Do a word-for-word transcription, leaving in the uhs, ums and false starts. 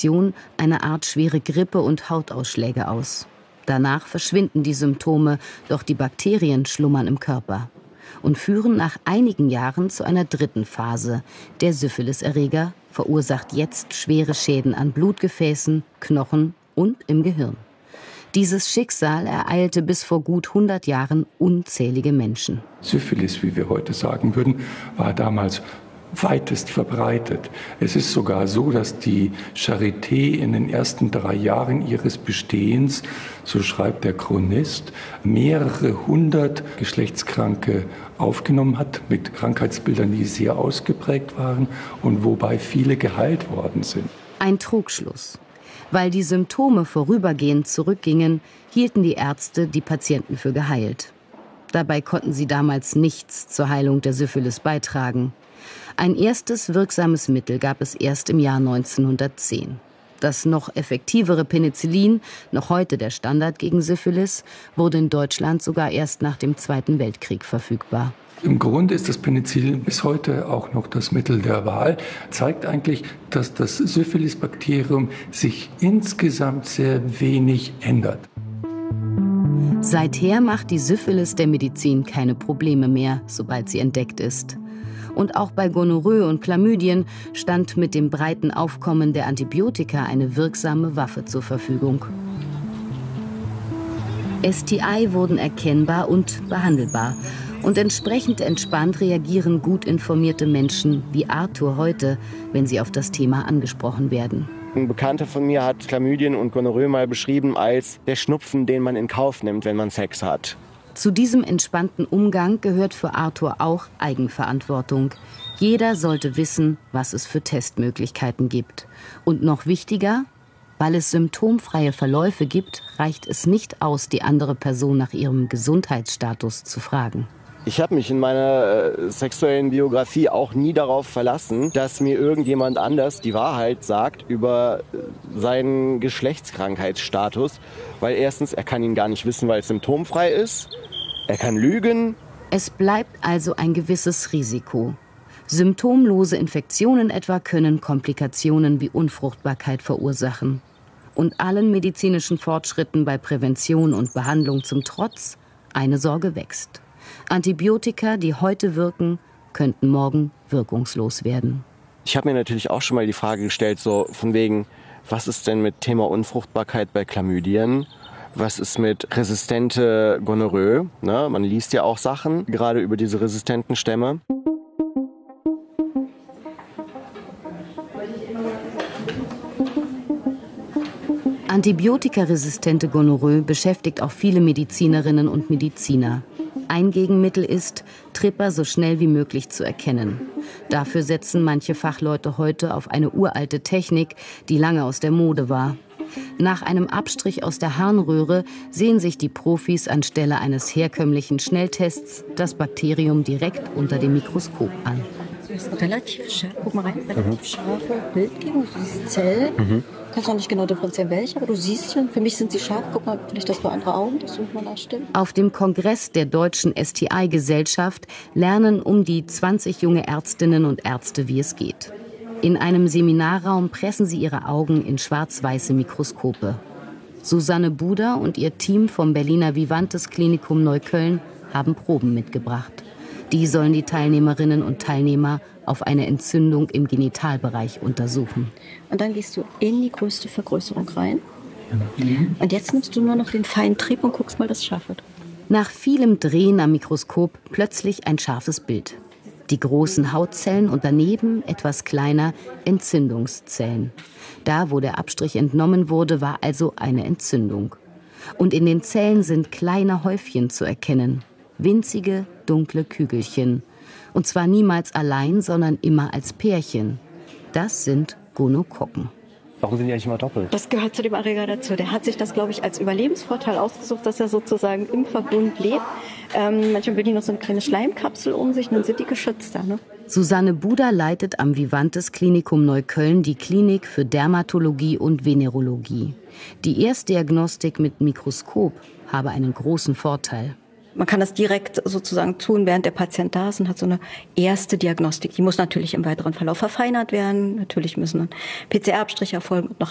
Infektion eine Art schwere Grippe und Hautausschläge aus. Danach verschwinden die Symptome, doch die Bakterien schlummern im Körper und führen nach einigen Jahren zu einer dritten Phase. Der Syphiliserreger verursacht jetzt schwere Schäden an Blutgefäßen, Knochen und im Gehirn. Dieses Schicksal ereilte bis vor gut hundert Jahren unzählige Menschen. Syphilis, wie wir heute sagen würden, war damals weitest verbreitet. Es ist sogar so, dass die Charité in den ersten drei Jahren ihres Bestehens, so schreibt der Chronist, mehrere hundert Geschlechtskranke aufgenommen hat, mit Krankheitsbildern, die sehr ausgeprägt waren und wobei viele geheilt worden sind. Ein Trugschluss. Weil die Symptome vorübergehend zurückgingen, hielten die Ärzte die Patienten für geheilt. Dabei konnten sie damals nichts zur Heilung der Syphilis beitragen. Ein erstes wirksames Mittel gab es erst im Jahr neunzehnhundertzehn. Das noch effektivere Penicillin, noch heute der Standard gegen Syphilis, wurde in Deutschland sogar erst nach dem Zweiten Weltkrieg verfügbar. Im Grunde ist das Penicillin bis heute auch noch das Mittel der Wahl. Zeigt eigentlich, dass das Syphilis-Bakterium sich insgesamt sehr wenig ändert. Seither macht die Syphilis der Medizin keine Probleme mehr, sobald sie entdeckt ist. Und auch bei Gonorrhoe und Chlamydien stand mit dem breiten Aufkommen der Antibiotika eine wirksame Waffe zur Verfügung. S T I wurden erkennbar und behandelbar. Und entsprechend entspannt reagieren gut informierte Menschen wie Arthur heute, wenn sie auf das Thema angesprochen werden. Ein Bekannter von mir hat Chlamydien und Gonorrhoe mal beschrieben als der Schnupfen, den man in Kauf nimmt, wenn man Sex hat. Zu diesem entspannten Umgang gehört für Arthur auch Eigenverantwortung. Jeder sollte wissen, was es für Testmöglichkeiten gibt. Und noch wichtiger, weil es symptomfreie Verläufe gibt, reicht es nicht aus, die andere Person nach ihrem Gesundheitsstatus zu fragen. Ich habe mich in meiner äh, sexuellen Biografie auch nie darauf verlassen, dass mir irgendjemand anders die Wahrheit sagt über äh, seinen Geschlechtskrankheitsstatus. Weil erstens, er kann ihn gar nicht wissen, weil es symptomfrei ist. Er kann lügen. Es bleibt also ein gewisses Risiko. Symptomlose Infektionen etwa können Komplikationen wie Unfruchtbarkeit verursachen. Und allen medizinischen Fortschritten bei Prävention und Behandlung zum Trotz, eine Sorge wächst. Antibiotika, die heute wirken, könnten morgen wirkungslos werden. Ich habe mir natürlich auch schon mal die Frage gestellt, so von wegen, was ist denn mit Thema Unfruchtbarkeit bei Chlamydien? Was ist mit resistente Gonorrhoe? Ne, man liest ja auch Sachen, gerade über diese resistenten Stämme. Antibiotikaresistente Gonorrhoe beschäftigt auch viele Medizinerinnen und Mediziner. Ein Gegenmittel ist, Tripper so schnell wie möglich zu erkennen. Dafür setzen manche Fachleute heute auf eine uralte Technik, die lange aus der Mode war. Nach einem Abstrich aus der Harnröhre sehen sich die Profis anstelle eines herkömmlichen Schnelltests das Bakterium direkt unter dem Mikroskop an. Das ist relativ scharf, guck mal rein, relativ scharfe Bildgebung, du siehst Zellen. Mhm. Du kannst auch nicht genau differenzieren, welche, aber du siehst schon, für mich sind sie scharf. Guck mal, vielleicht hast du andere Augen, das muss man nachstellen. Auf dem Kongress der Deutschen S T I-Gesellschaft lernen um die zwanzig junge Ärztinnen und Ärzte, wie es geht. In einem Seminarraum pressen sie ihre Augen in schwarz-weiße Mikroskope. Susanne Buder und ihr Team vom Berliner Vivantes Klinikum Neukölln haben Proben mitgebracht. Die sollen die Teilnehmerinnen und Teilnehmer auf eine Entzündung im Genitalbereich untersuchen. Und dann gehst du in die größte Vergrößerung rein. Mhm. Und jetzt nimmst du nur noch den feinen Trieb und guckst mal, dass es scharf wird. Nach vielem Drehen am Mikroskop plötzlich ein scharfes Bild. Die großen Hautzellen und daneben, etwas kleiner, Entzündungszellen. Da, wo der Abstrich entnommen wurde, war also eine Entzündung. Und in den Zellen sind kleine Häufchen zu erkennen. Winzige, dunkle Kügelchen. Und zwar niemals allein, sondern immer als Pärchen. Das sind Gonokokken. Warum sind die eigentlich immer doppelt? Das gehört zu dem Erreger dazu. Der hat sich das, glaube ich, als Überlebensvorteil ausgesucht, dass er sozusagen im Verbund lebt. Ähm, manchmal will die noch so eine kleine Schleimkapsel um sich, dann sind die geschützter. Ne? Susanne Buder leitet am Vivantes Klinikum Neukölln die Klinik für Dermatologie und Venerologie. Die Erstdiagnostik mit Mikroskop habe einen großen Vorteil. Man kann das direkt sozusagen tun, während der Patient da ist und hat so eine erste Diagnostik. Die muss natürlich im weiteren Verlauf verfeinert werden. Natürlich müssen dann P C R-Abstriche erfolgen und noch